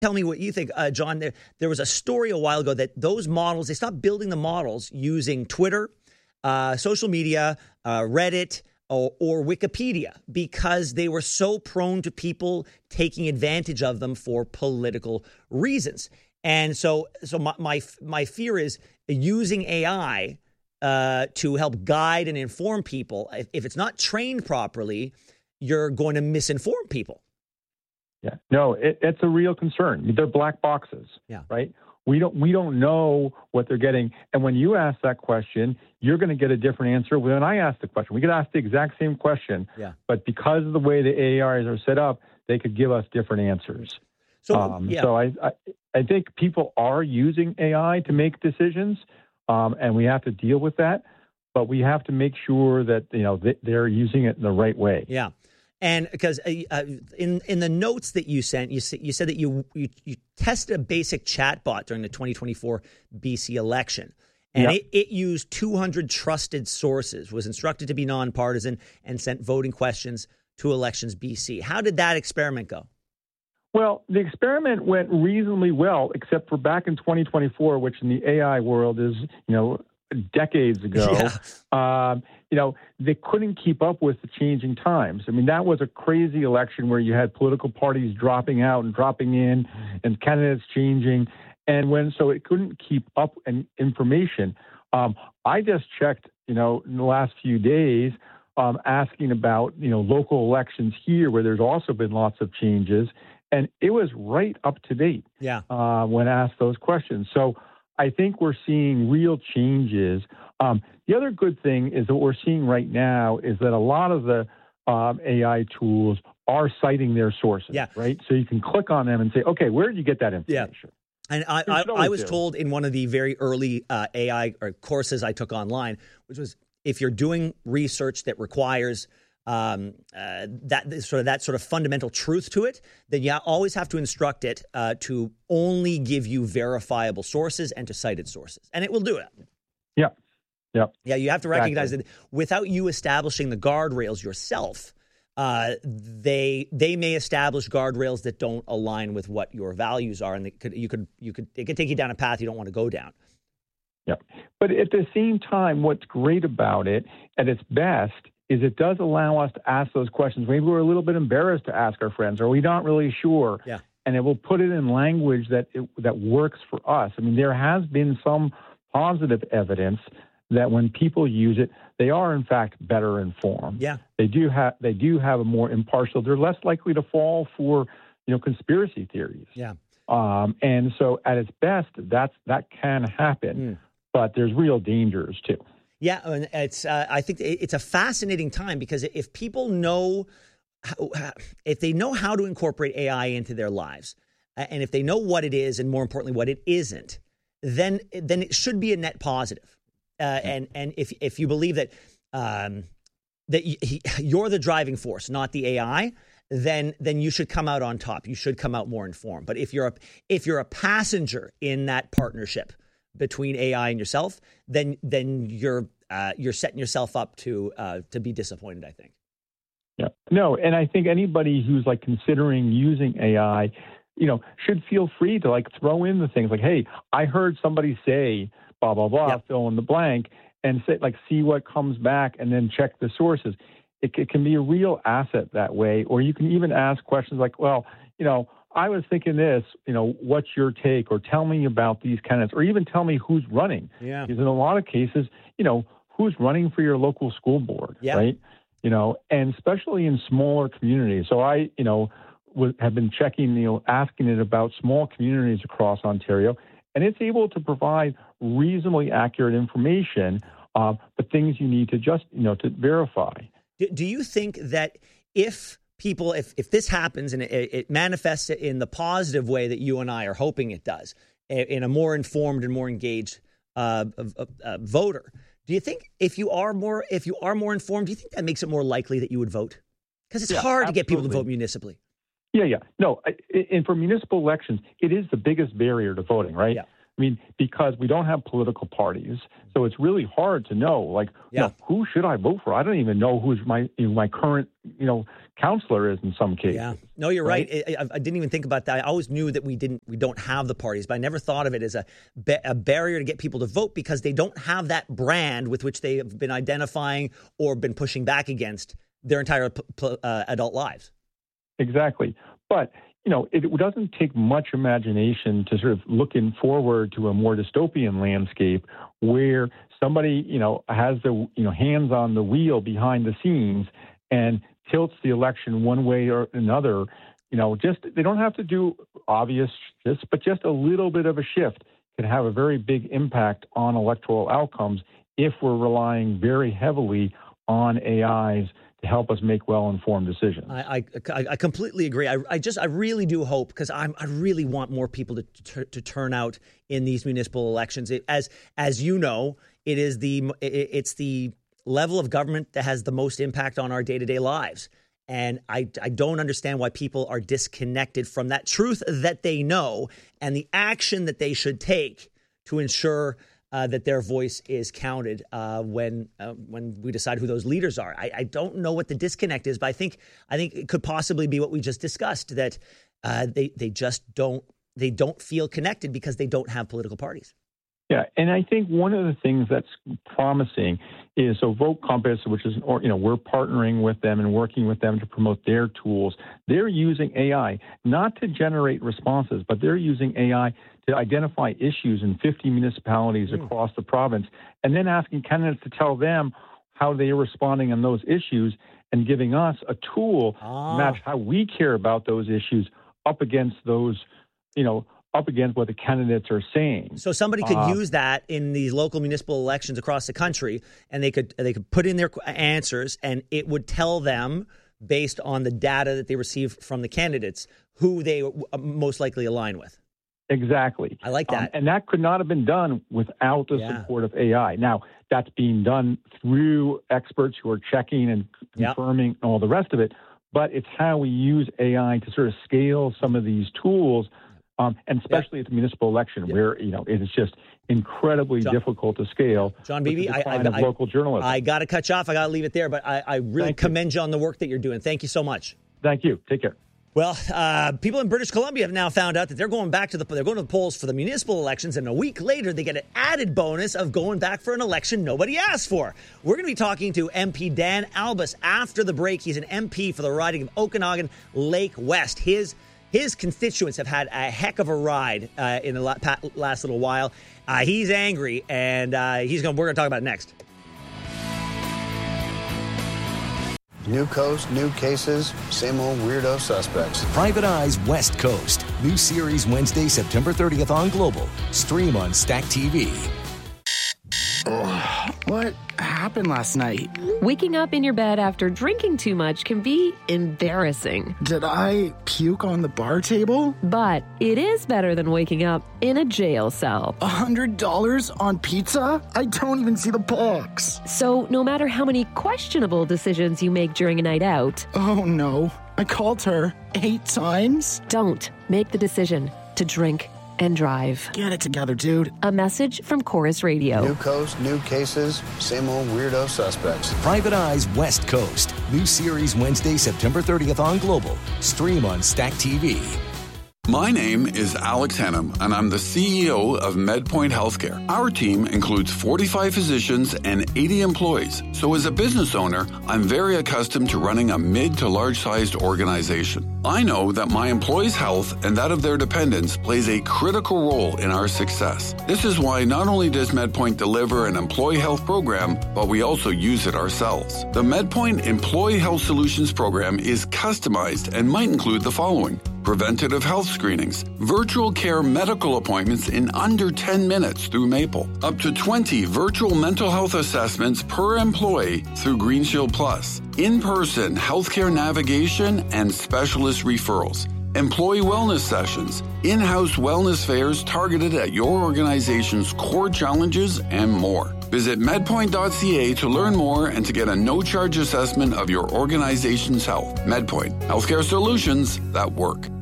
Tell me what you think, John. There was a story a while ago that those models, they stopped building the models using Twitter, social media, Reddit, or Wikipedia because they were so prone to people taking advantage of them for political reasons. And so my fear is using AI to help guide and inform people. If it's not trained properly, you're going to misinform people. Yeah, no, it's a real concern. They're black boxes, right? We don't know what they're getting. And when you ask that question, you're going to get a different answer. When I ask the question, we could ask the exact same question, but because of the way the AIs are set up, they could give us different answers. So I think people are using AI to make decisions, and we have to deal with that. But we have to make sure that they're using it in the right way. Yeah. And because in the notes that you sent, you said that you tested a basic chatbot during the 2024 BC election. And it used 200 trusted sources, was instructed to be nonpartisan, and sent voting questions to Elections BC. How did that experiment go? Well, the experiment went reasonably well, except for back in 2024, which in the AI world is, decades ago. They couldn't keep up with the changing times. I mean, that was a crazy election where you had political parties dropping out and dropping in and candidates changing. And so it couldn't keep up in information. I just checked, in the last few days, asking about, local elections here where there's also been lots of changes. And it was right up to date when asked those questions. So I think we're seeing real changes. The other good thing is that what we're seeing right now is that a lot of the AI tools are citing their sources, right? So you can click on them and say, okay, where did you get that information? And I was told in one of the very early AI courses I took online, which was if you're doing research that requires that sort of fundamental truth to it, then you always have to instruct it to only give you verifiable sources and to cited sources, and it will do it. Yeah, you have to recognize that without you establishing the guardrails yourself, they may establish guardrails that don't align with what your values are, and it could take you down a path you don't want to go down. Yeah, but at the same time, what's great about it at its best is it does allow us to ask those questions. Maybe we're a little bit embarrassed to ask our friends, or we're not really sure. Yeah. And it will put it in language that works for us. I mean, there has been some positive evidence that when people use it, they are in fact better informed. Yeah. They do have a more impartial. They're less likely to fall for conspiracy theories. Yeah. And so at its best, that can happen, but there's real dangers too. Yeah, and I think it's a fascinating time because if people know, if they know how to incorporate AI into their lives, and if they know what it is, and more importantly, what it isn't, then it should be a net positive. And if you believe that you're the driving force, not the AI, then you should come out on top. You should come out more informed. But if you're a passenger in that partnership between AI and yourself, then you're setting yourself up to be disappointed, I think. Yeah. No, and I think anybody who's considering using AI, should feel free to throw in the things like, hey, I heard somebody say blah blah blah, fill in the blank, and say see what comes back, and then check the sources. It can be a real asset that way. Or you can even ask questions like, well, I was thinking this, what's your take? Or tell me about these candidates, or even tell me who's running. Yeah. Because in a lot of cases, who's running for your local school board, right? And especially in smaller communities. So I, have been checking, asking it about small communities across Ontario, and it's able to provide reasonably accurate information, but things you need to just, to verify. Do you think that if this happens and it manifests in the positive way that you and I are hoping it does, in a more informed and more engaged voter, do you think if you are more informed, do you think that makes it more likely that you would vote? Because it's hard to get people to vote municipally. Yeah. No, and for municipal elections, it is the biggest barrier to voting, right? Yeah. I mean, because we don't have political parties, so it's really hard to know, like, who should I vote for? I don't even know who's my current, counselor is in some cases. Yeah, no, you're right. I didn't even think about that. I always knew that we don't have the parties, but I never thought of it as a barrier to get people to vote because they don't have that brand with which they have been identifying or been pushing back against their entire adult lives. Exactly, but. It doesn't take much imagination to sort of looking forward to a more dystopian landscape where somebody, has the, hands on the wheel behind the scenes and tilts the election one way or another. They don't have to do obvious shifts, but just a little bit of a shift can have a very big impact on electoral outcomes if we're relying very heavily on AIs to help us make well-informed decisions. I completely agree. I really do hope, because I really want more people to turn out in these municipal elections. As you know, it's the level of government that has the most impact on our day-to-day lives. And I don't understand why people are disconnected from that truth that they know and the action that they should take to ensure that their voice is counted when we decide who those leaders are. I don't know what the disconnect is, but I think it could possibly be what we just discussed, that they just don't feel connected because they don't have political parties. Yeah, and I think one of the things that's promising is Vote Compass, which is, we're partnering with them and working with them to promote their tools. They're using AI not to generate responses, but they're using AI to identify issues in 50 municipalities across the province, and then asking candidates to tell them how they are responding on those issues and giving us a tool to match how we care about those issues up against those, up against what the candidates are saying. So somebody could use that in these local municipal elections across the country, and they could put in their answers, and it would tell them, based on the data that they receive from the candidates, who they most likely align with. Exactly. I like that. And that could not have been done without the support of AI. Now, that's being done through experts who are checking and confirming and all the rest of it, but it's how we use AI to sort of scale some of these tools, and especially at the municipal election, where, it is just incredibly difficult to scale. John Beebe, local journalism. I got to cut you off. I got to leave it there, but I really commend you on the work that you're doing. Thank you so much. Thank you. Take care. Well, people in British Columbia have now found out that they're going to the polls for the municipal elections, and a week later they get an added bonus of going back for an election nobody asked for. We're going to be talking to MP Dan Albas after the break. He's an MP for the riding of Okanagan Lake West. His constituents have had a heck of a ride in the last little while. He's angry, and we're going to talk about it next. New coast, new cases, same old weirdo suspects. Private Eyes West Coast. New series Wednesday, September 30th on Global. Stream on Stack TV. What happened last night? Waking up in your bed after drinking too much can be embarrassing. Did I puke on the bar table? But it is better than waking up in a jail cell. $100 on pizza? I don't even see the box. So no matter how many questionable decisions you make during a night out... Oh no, I called her 8 times? Don't make the decision to drink and drive. Get it together, dude. A message from Chorus Radio. New coast, new cases, same old weirdo suspects. Private Eyes West Coast. New series Wednesday, September 30th on Global. Stream on Stack TV. My name is Alex Hannum, and I'm the CEO of MedPoint Healthcare. Our team includes 45 physicians and 80 employees. So as a business owner, I'm very accustomed to running a mid to large-sized organization. I know that my employees' health and that of their dependents plays a critical role in our success. This is why not only does MedPoint deliver an employee health program, but we also use it ourselves. The MedPoint Employee Health Solutions program is customized and might include the following: preventative health screenings, virtual care medical appointments in under 10 minutes through Maple, up to 20 virtual mental health assessments per employee through GreenShield Plus, in-person healthcare navigation and specialist referrals, employee wellness sessions, in-house wellness fairs targeted at your organization's core challenges, and more. Visit medpoint.ca to learn more and to get a no-charge assessment of your organization's health. MedPoint, healthcare solutions that work.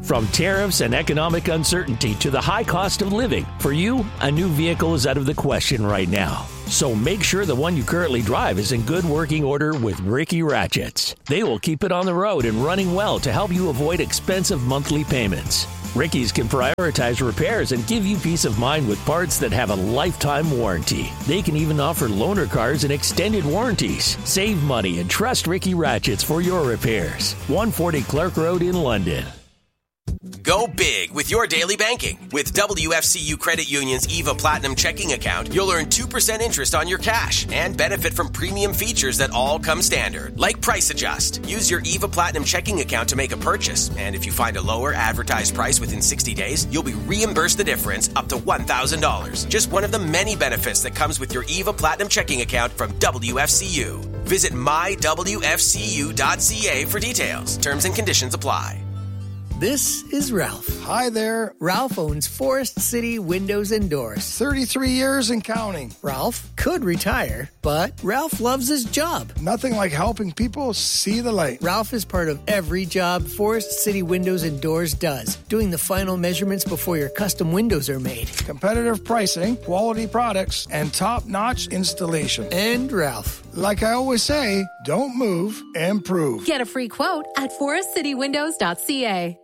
From tariffs and economic uncertainty to the high cost of living, for you, a new vehicle is out of the question right now. So make sure the one you currently drive is in good working order with Ricky Ratchets. They will keep it on the road and running well to help you avoid expensive monthly payments. Ricky's can prioritize repairs and give you peace of mind with parts that have a lifetime warranty. They can even offer loaner cars and extended warranties. Save money and trust Ricky Ratchets for your repairs. 140 Clark Road in London. Go big with your daily banking. With WFCU Credit Union's EVA Platinum checking account, you'll earn 2% interest on your cash and benefit from premium features that all come standard, like Price Adjust. Use your EVA Platinum checking account to make a purchase, and if you find a lower advertised price within 60 days, you'll be reimbursed the difference up to $1,000. Just one of the many benefits that comes with your EVA Platinum checking account from WFCU. Visit mywfcu.ca for details. Terms and conditions apply. This is Ralph. Hi there. Ralph owns Forest City Windows and Doors. 33 years and counting. Ralph could retire, but Ralph loves his job. Nothing like helping people see the light. Ralph is part of every job Forest City Windows and Doors does, doing the final measurements before your custom windows are made. Competitive pricing, quality products, and top-notch installation. And Ralph. Like I always say, don't move, improve. Get a free quote at forestcitywindows.ca.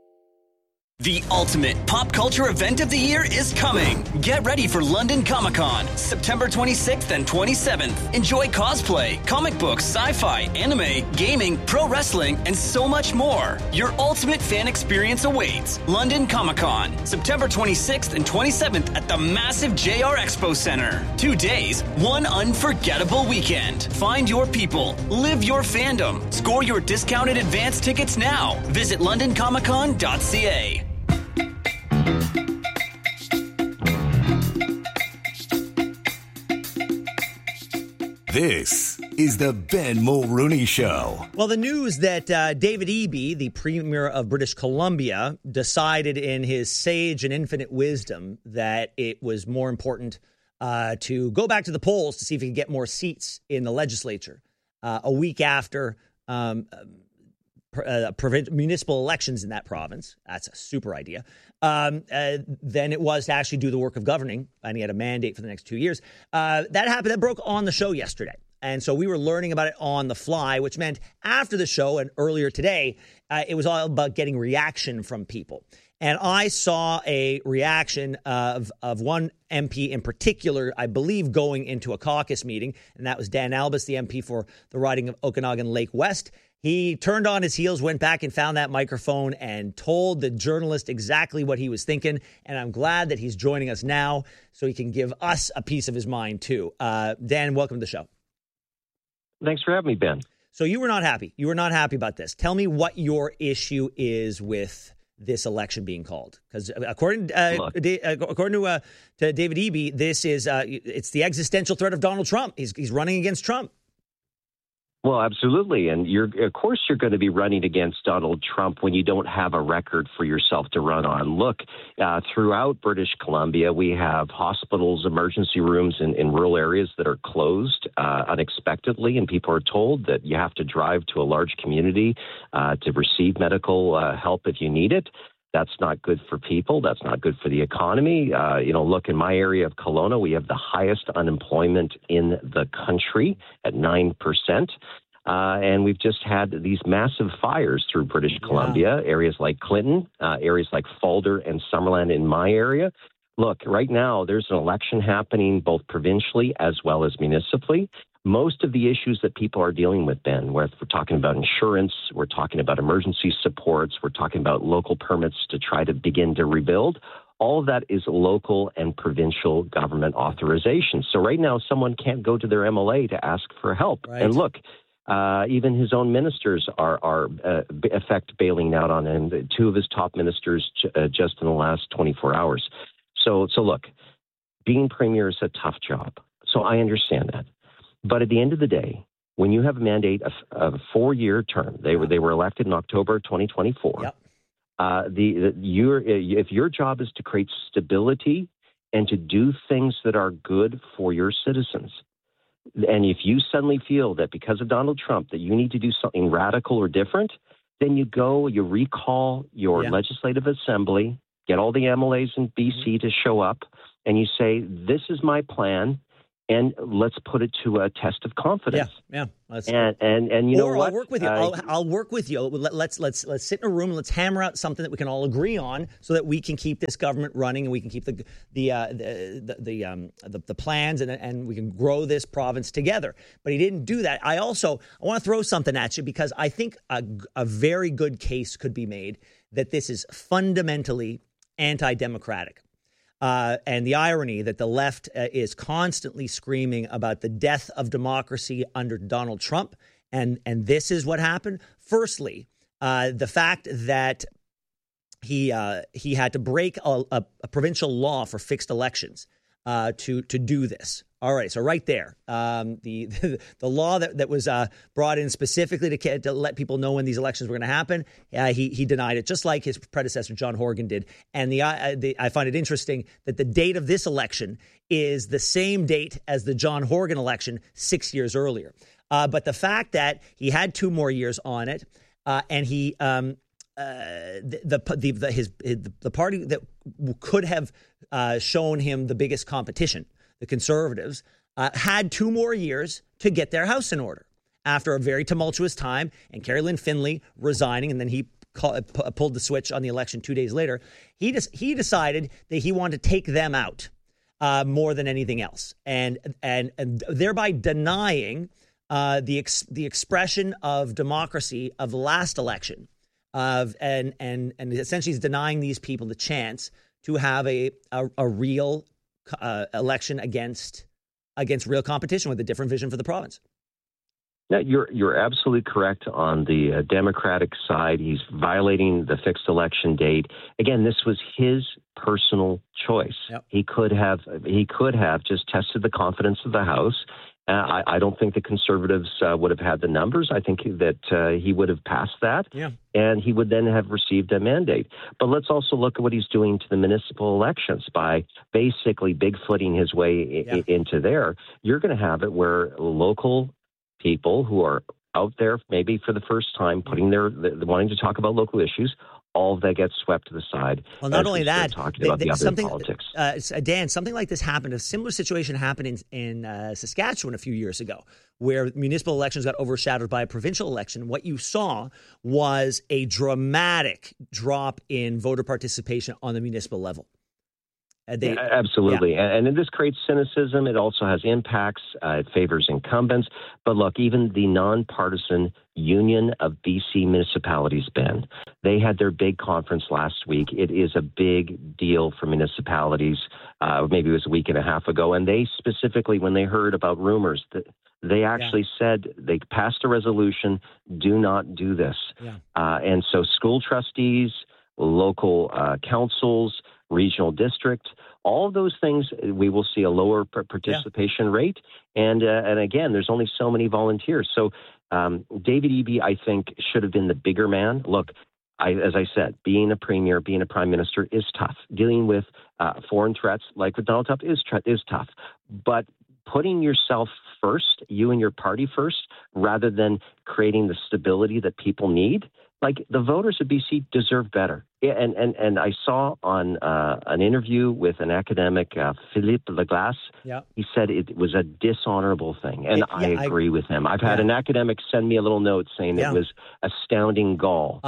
The ultimate pop culture event of the year is coming. Get ready for London Comic-Con, September 26th and 27th. Enjoy cosplay, comic books, sci-fi, anime, gaming, pro wrestling, and so much more. Your ultimate fan experience awaits. London Comic-Con, September 26th and 27th at the massive JR Expo Center. 2 days, one unforgettable weekend. Find your people, live your fandom. Score your discounted advance tickets now. Visit londoncomiccon.ca. This is the Ben Mulrooney Show. Well, the news that David Eby, the Premier of British Columbia, decided in his sage and infinite wisdom that it was more important to go back to the polls to see if he could get more seats in the legislature a week after municipal elections in that province. That's a super idea. Then it was to actually do the work of governing, and he had a mandate for the next 2 years. That happened. That broke on the show yesterday. And so we were learning about it on the fly, which meant after the show and earlier today, it was all about getting reaction from people. And I saw a reaction of one MP in particular, I believe, going into a caucus meeting, and that was Dan Albus, the MP for the riding of Okanagan Lake West. He turned on his heels, went back and found that microphone and told the journalist exactly what he was thinking. And I'm glad that he's joining us now so he can give us a piece of his mind, too. Dan, welcome to the show. Thanks for having me, Ben. So you were not happy. You were not happy about this. Tell me what your issue is with this election being called. Because according to David Eby, this is it's the existential threat of Donald Trump. He's running against Trump. Well, absolutely. And of course you're going to be running against Donald Trump when you don't have a record for yourself to run on. Look, throughout British Columbia, we have hospitals, emergency rooms in rural areas that are closed unexpectedly, and people are told that you have to drive to a large community to receive medical help if you need it. That's not good for people. That's not good for the economy. Look, in my area of Kelowna, we have the highest unemployment in the country at 9%. And we've just had these massive fires through British Columbia, areas like Clinton, areas like Falder and Summerland in my area. Look, right now, there's an election happening both provincially as well as municipally. Most of the issues that people are dealing with, Ben, where we're talking about insurance, we're talking about emergency supports, we're talking about local permits to try to begin to rebuild, all of that is local and provincial government authorization. So right now, someone can't go to their MLA to ask for help. Right. And look, even his own ministers are bailing out on him. 2 of his top ministers just in the last 24 hours. So look, being premier is a tough job. So I understand that. But at the end of the day, when you have a mandate of a 4-year term, they were elected in October 2024. Yep. If your job is to create stability and to do things that are good for your citizens, and if you suddenly feel that because of Donald Trump that you need to do something radical or different, then you recall your legislative assembly, get all the MLAs in BC to show up, and you say, this is my plan, and let's put it to a test of confidence. Yeah. And you know what? I'll work with you. I'll work with you. Let's sit in a room and let's hammer out something that we can all agree on, so that we can keep this government running and we can keep the plans and we can grow this province together. But he didn't do that. I want to throw something at you, because I think a very good case could be made that this is fundamentally anti-democratic. And the irony that the left is constantly screaming about the death of democracy under Donald Trump. And this is what happened. Firstly, the fact that he had to break a provincial law for fixed elections to do this. All right, so right there, the law that was brought in specifically to let people know when these elections were going to happen, he denied it, just like his predecessor John Horgan did. And I find it interesting that the date of this election is the same date as the John Horgan election 6 years earlier. But the fact that he had 2 more years on it, and he the party that could have shown him the biggest competition, the Conservatives, had 2 more years to get their house in order after a very tumultuous time, and Carrie Lynn Finley resigning, and then he pulled the switch on the election 2 days later. He decided that he wanted to take them out more than anything else, and thereby denying the expression of democracy of the last election, and essentially is denying these people the chance to have a real election against real competition with a different vision for the province. No, you're absolutely correct on the Democratic side. He's violating the fixed election date. Again, this was his personal choice. Yep. He could have just tested the confidence of the House. I don't think the Conservatives would have had the numbers. I think that he would have passed that, and he would then have received a mandate. But let's also look at what he's doing to the municipal elections by basically bigfooting his way into there. You're going to have it where local people who are out there maybe for the first time putting wanting to talk about local issues, all of that gets swept to the side. Well, not only that, talking about the other politics. Dan, something like this happened. A similar situation happened in Saskatchewan a few years ago, where municipal elections got overshadowed by a provincial election. What you saw was a dramatic drop in voter participation on the municipal level. Absolutely. Yeah. And this creates cynicism. It also has impacts. It favors incumbents. But look, even the nonpartisan Union of BC Municipalities, Ben, they had their big conference last week. It is a big deal for municipalities. Maybe it was a week and a half ago. And they specifically, when they heard about rumors, they actually said they passed a resolution, do not do this. Yeah. And so school trustees, local councils, regional district, all of those things, we will see a lower participation rate. And again, there's only so many volunteers. So David Eby, I think, should have been the bigger man. Look, as I said, being a premier, being a prime minister is tough. Dealing with foreign threats like with Donald Trump is tough. But putting yourself first, you and your party first, rather than creating the stability that people need, like the voters of BC deserve better. And I saw on an interview with an academic, Philippe Leglace, he said it was a dishonorable thing. And I agree with him. I've had an academic send me a little note saying it was astounding gall.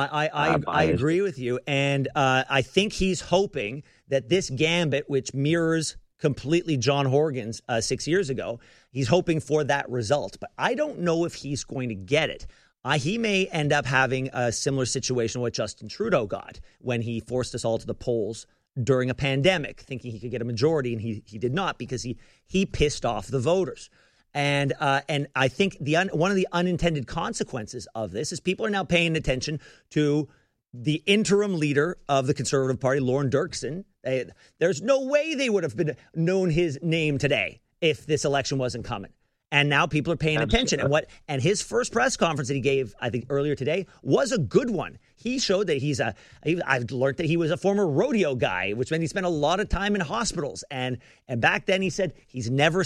I agree with you. And I think he's hoping that this gambit, which mirrors completely John Horgan's 6 years ago, he's hoping for that result. But I don't know if he's going to get it. He may end up having a similar situation what Justin Trudeau got when he forced us all to the polls during a pandemic, thinking he could get a majority, and he did not, because he pissed off the voters. And I think one of the unintended consequences of this is people are now paying attention to the interim leader of the Conservative Party, Lorne Dirksen. There's no way they would have known his name today if this election wasn't coming. And now people are paying attention. And his first press conference that he gave, I think earlier today, was a good one. He showed that I've learned that he was a former rodeo guy, which meant he spent a lot of time in hospitals. And back then he said he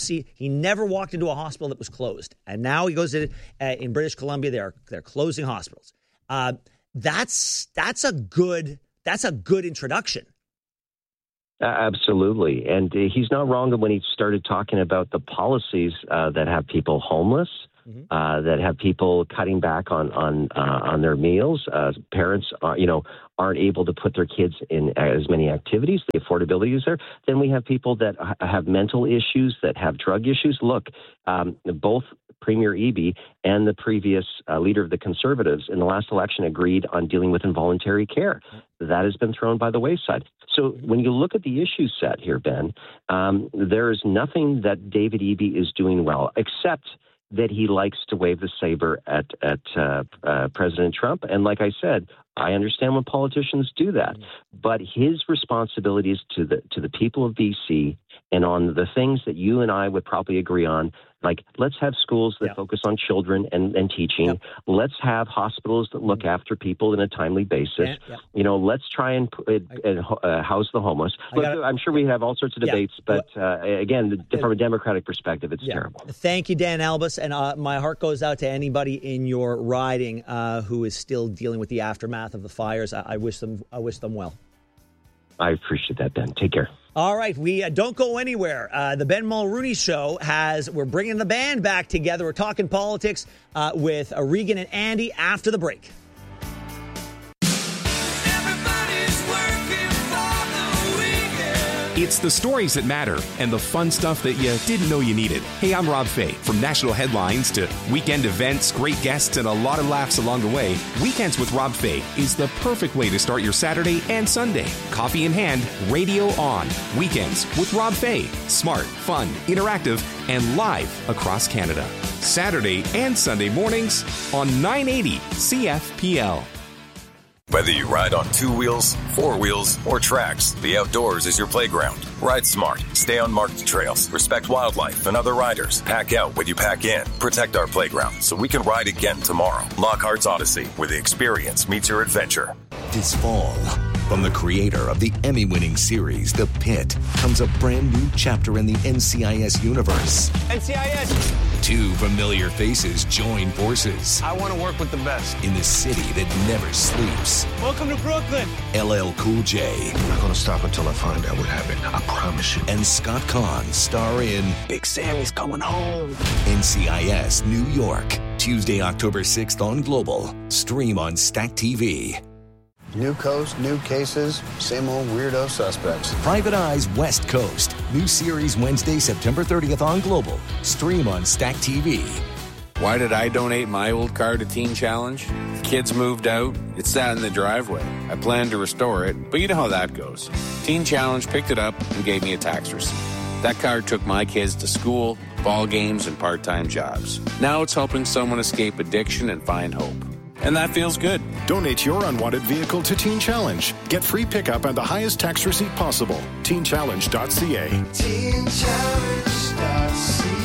never walked into a hospital that was closed. And now he goes in British Columbia, they're closing hospitals. that's a good introduction. Absolutely. And he's not wrong when he started talking about the policies that have people homeless, that have people cutting back on their meals. Parents aren't able to put their kids in as many activities. The affordability is there. Then we have people that have mental issues, that have drug issues. Look, both Premier Eby and the previous leader of the Conservatives in the last election agreed on dealing with involuntary care. That has been thrown by the wayside. So when you look at the issue set here, Ben, there is nothing that David Eby is doing well, except that he likes to wave the saber at President Trump. And like I said, I understand when politicians do that, but his responsibility is to the people of BC and on the things that you and I would probably agree on. Like, let's have schools that focus on children and teaching. Yep. Let's have hospitals that look after people in a timely basis. Let's try and house the homeless. Look, I'm sure we have all sorts of debates, but again, from a Democratic perspective, it's terrible. Thank you, Dan Albus, and my heart goes out to anybody in your riding who is still dealing with the aftermath of the fires. I wish them well. I appreciate that, Ben. Take care. All right, we don't go anywhere. The Ben Mulrooney Show we're bringing the band back together. We're talking politics with Regan and Andy after the break. It's the stories that matter and the fun stuff that you didn't know you needed. Hey, I'm Rob Fay. From national headlines to weekend events, great guests, and a lot of laughs along the way, Weekends with Rob Fay is the perfect way to start your Saturday and Sunday. Coffee in hand, radio on. Weekends with Rob Fay. Smart, fun, interactive, and live across Canada. Saturday and Sunday mornings on 980 CFPL. Whether you ride on 2 wheels, 4 wheels, or tracks, the outdoors is your playground. Ride smart. Stay on marked trails. Respect wildlife and other riders. Pack out what you pack in. Protect our playground so we can ride again tomorrow. Lockhart's Odyssey, where the experience meets your adventure. This fall, from the creator of the Emmy-winning series The Pit, comes a brand new chapter in the NCIS universe. NCIS! 2 familiar faces join forces. I want to work with the best. In the city that never sleeps. Welcome to Brooklyn. LL Cool J. I'm not going to stop until I find out what happened. I promise you. And Scott Conn star in Big Sammy's Coming Home. NCIS New York. Tuesday, October 6th on Global. Stream on Stack TV. New coast, new cases, same old weirdo suspects. Private Eyes West Coast. New series Wednesday, September 30th on Global. Stream on Stack TV. Why did I donate my old car to Teen Challenge? The kids moved out. It sat in the driveway. I planned to restore it, but you know how that goes. Teen Challenge picked it up and gave me a tax receipt. That car took my kids to school, ball games, and part-time jobs. Now it's helping someone escape addiction and find hope. And that feels good. Donate your unwanted vehicle to Teen Challenge. Get free pickup and the highest tax receipt possible. TeenChallenge.ca. TeenChallenge.ca.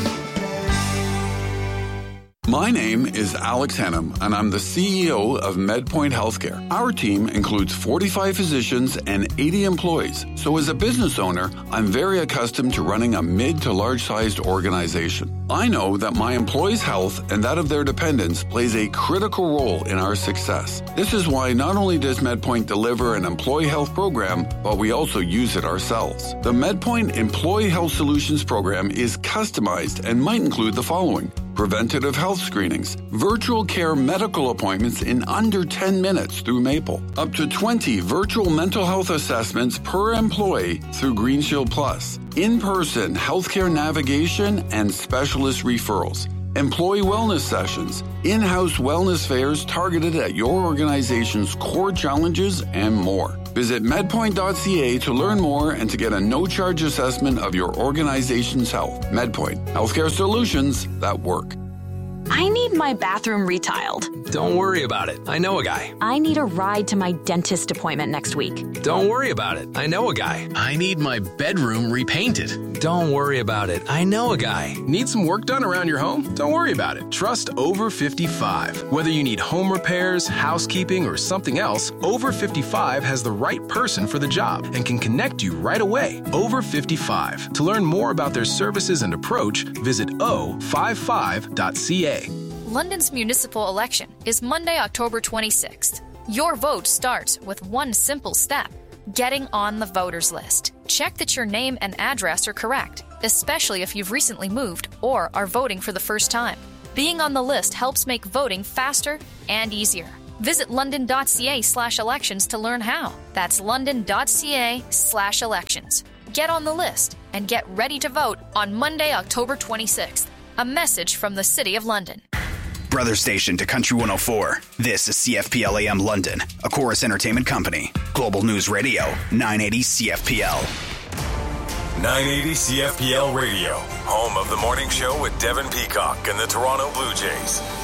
My name is Alex Hannum, and I'm the CEO of MedPoint Healthcare. Our team includes 45 physicians and 80 employees. So as a business owner, I'm very accustomed to running a mid to large-sized organization. I know that my employees' health and that of their dependents plays a critical role in our success. This is why not only does MedPoint deliver an employee health program, but we also use it ourselves. The MedPoint Employee Health Solutions program is customized and might include the following: preventative health screenings, virtual care medical appointments in under 10 minutes through Maple, up to 20 virtual mental health assessments per employee through Green Shield Plus, in-person healthcare navigation and specialist referrals, employee wellness sessions, in-house wellness fairs targeted at your organization's core challenges, and more. Visit medpoint.ca to learn more and to get a no-charge assessment of your organization's health. MedPoint, healthcare solutions that work. I need my bathroom retiled. Don't worry about it. I know a guy. I need a ride to my dentist appointment next week. Don't worry about it. I know a guy. I need my bedroom repainted. Don't worry about it. I know a guy. Need some work done around your home? Don't worry about it. Trust Over 55. Whether you need home repairs, housekeeping, or something else, Over 55 has the right person for the job and can connect you right away. Over 55. To learn more about their services and approach, visit o55.ca. London's municipal election is Monday, October 26th. Your vote starts with one simple step: getting on the voters list. Check that your name and address are correct, especially if you've recently moved or are voting for the first time. Being on the list helps make voting faster and easier. Visit london.ca/elections to learn how. That's london.ca/elections. Get on the list and get ready to vote on Monday, October 26th. A message from the City of London. Brother station to Country 104. This is CFPL AM London, a Chorus Entertainment company. Global News Radio, 980 CFPL. 980 CFPL Radio, home of the morning show with Devin Peacock and the Toronto Blue Jays.